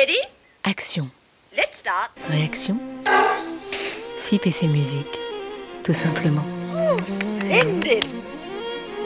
Ready? Action. Let's start. Réaction. FIP et ses musiques. Tout simplement. Oh, splendid.